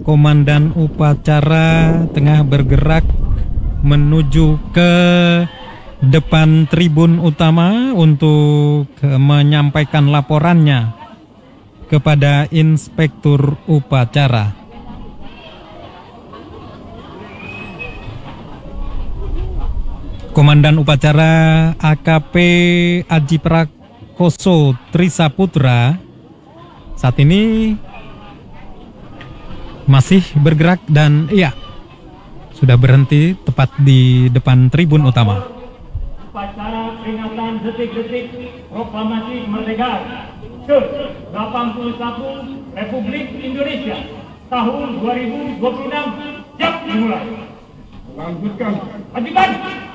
komandan upacara tengah bergerak menuju ke depan tribun utama untuk menyampaikan laporannya kepada inspektur upacara. Komandan upacara AKP Aji Prakoso Trisaputra saat ini masih bergerak dan sudah berhenti tepat di depan tribun utama. Upacara peringatan detik-detik proklamasi kemerdekaan ke-81 Republik Indonesia tahun 2026 siap dimulai. Lanjutkan. Lanjutkan.